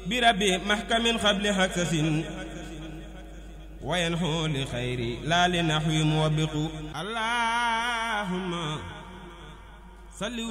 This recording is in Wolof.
بربي محكم قبل حكس وينحو لخيري لا لنحو موبق اللهم صل